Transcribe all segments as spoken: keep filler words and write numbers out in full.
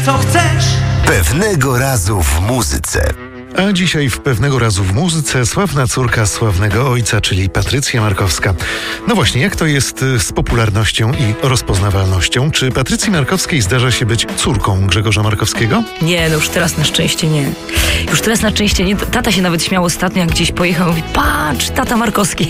co chcesz. Pewnego razu w muzyce. A dzisiaj w Pewnego razu w muzyce sławna córka sławnego ojca, czyli Patrycja Markowska. No właśnie, jak to jest z popularnością i rozpoznawalnością? Czy Patrycji Markowskiej zdarza się być córką Grzegorza Markowskiego? Nie, no już teraz na szczęście nie. Już teraz na szczęście nie. Tata się nawet śmiał ostatnio, jak gdzieś pojechał, mówi: patrz, tata Markowski.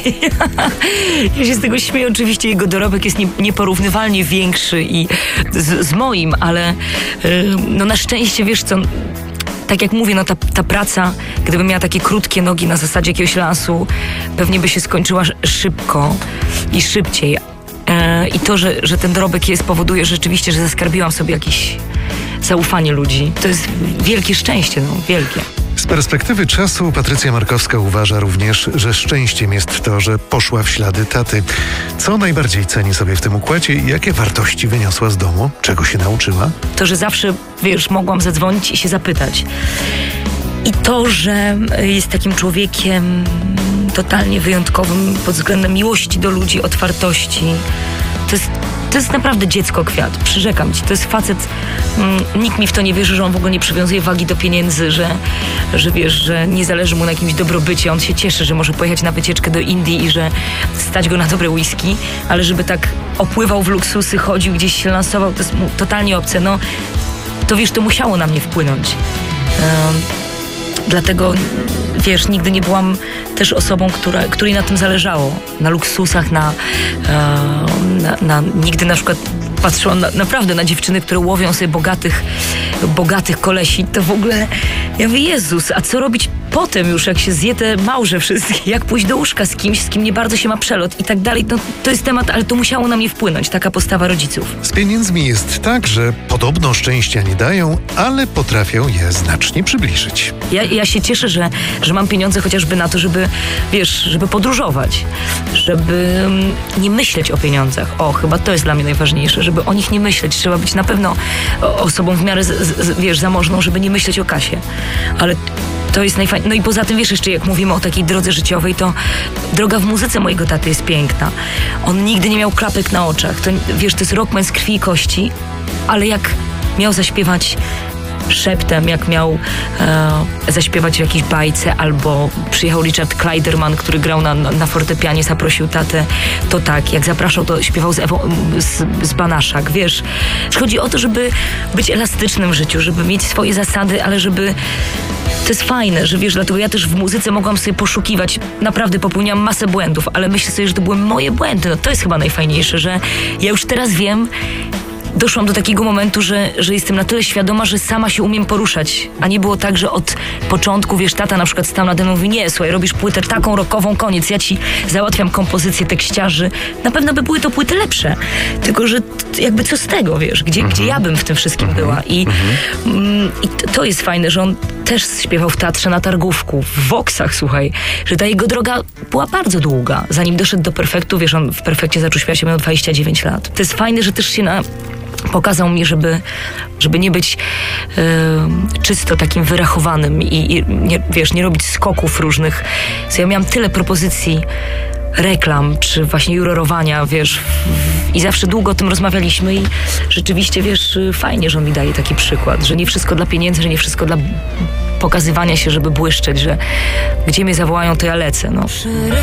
Ja się z tego śmieję. Oczywiście jego dorobek jest nie, nieporównywalnie większy i z, z moim, ale yy, no na szczęście, wiesz co, tak jak mówię, no ta, ta praca, gdybym miała takie krótkie nogi na zasadzie jakiegoś lansu, pewnie by się skończyła szybko i szybciej. E, I to, że, że ten dorobek jest, powoduje rzeczywiście, że zaskarbiłam sobie jakieś zaufanie ludzi. To jest wielkie szczęście, no, wielkie. Z perspektywy czasu Patrycja Markowska uważa również, że szczęściem jest to, że poszła w ślady taty. Co najbardziej ceni sobie w tym układzie i jakie wartości wyniosła z domu? Czego się nauczyła? To, że zawsze, wiesz, mogłam zadzwonić i się zapytać. I to, że jest takim człowiekiem totalnie wyjątkowym pod względem miłości do ludzi, otwartości. To jest, to jest naprawdę dziecko kwiat. Przyrzekam ci. To jest facet. Mm, nikt mi w to nie wierzy, że on w ogóle nie przywiązuje wagi do pieniędzy, że, że wiesz, że nie zależy mu na jakimś dobrobycie. On się cieszy, że może pojechać na wycieczkę do Indii i że stać go na dobre whisky, ale żeby tak opływał w luksusy, chodził, gdzieś się lansował, to jest mu totalnie obce. No, to wiesz, to musiało na mnie wpłynąć. Um, Dlatego, wiesz, nigdy nie byłam też osobą, która, której na tym zależało. Na luksusach, na, na, na nigdy na przykład patrzyłam na, naprawdę na dziewczyny, które łowią sobie bogatych, bogatych kolesi. To w ogóle, ja mówię, Jezus, a co robić potem już, jak się zje te małże wszystkie? Jak pójść do łóżka z kimś, z kim nie bardzo się ma przelot i tak dalej. No, to jest temat, ale to musiało na mnie wpłynąć, taka postawa rodziców. Z pieniędzmi jest tak, że podobno szczęścia nie dają, ale potrafią je znacznie przybliżyć. Ja, ja się cieszę, że, że mam pieniądze chociażby na to, żeby, wiesz, żeby podróżować, żeby nie myśleć o pieniądzach. O, chyba to jest dla mnie najważniejsze, żeby o nich nie myśleć. Trzeba być na pewno osobą w miarę, z, z, wiesz, zamożną, żeby nie myśleć o kasie. Ale to jest najfajniejsze. No i poza tym, wiesz, jeszcze jak mówimy o takiej drodze życiowej, to droga w muzyce mojego taty jest piękna. On nigdy nie miał klapek na oczach. To, wiesz, to jest rockman z krwi i kości, ale jak miał zaśpiewać szeptem, jak miał e, zaśpiewać w jakiejś bajce, albo przyjechał Richard Kleiderman, który grał na, na, na fortepianie, zaprosił tatę, to tak, jak zapraszał, to śpiewał z, Ewą, z, z Banaszak, wiesz. Chodzi o to, żeby być elastycznym w życiu, żeby mieć swoje zasady, ale żeby... To jest fajne, że wiesz, dlatego ja też w muzyce mogłam sobie poszukiwać, naprawdę popełniłam masę błędów, ale myślę sobie, że to były moje błędy. No to jest chyba najfajniejsze, że ja już teraz wiem, doszłam do takiego momentu, że, że jestem na tyle świadoma, że sama się umiem poruszać. A nie było tak, że od początku, wiesz, tata na przykład stał nade mną i mówi: nie, słuchaj, robisz płytę taką rockową, koniec, ja ci załatwiam kompozycję tekściarzy. Na pewno by były to płyty lepsze. Tylko, że t- jakby co z tego, wiesz, gdzie, mm-hmm. gdzie ja bym w tym wszystkim mm-hmm. była. I, mm-hmm. mm, i t- to jest fajne, że on też śpiewał w teatrze na Targówku, w Voxach, słuchaj, że ta jego droga była bardzo długa. Zanim doszedł do Perfektu, wiesz, on w Perfekcie zaczął śpiewać, miał dwadzieścia dziewięć lat. To jest fajne, że też się na... pokazał mi, żeby, żeby nie być yy, czysto takim wyrachowanym i, i nie, wiesz, nie robić skoków różnych. So ja miałam tyle propozycji reklam, czy właśnie jurorowania, wiesz, w, i zawsze długo o tym rozmawialiśmy i rzeczywiście, wiesz, fajnie, że on mi daje taki przykład, że nie wszystko dla pieniędzy, że nie wszystko dla pokazywania się, żeby błyszczeć, że gdzie mnie zawołają, to ja lecę, no.